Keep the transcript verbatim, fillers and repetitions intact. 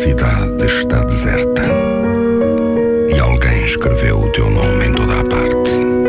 cidade está deserta e alguém escreveu o teu nome em toda a parte.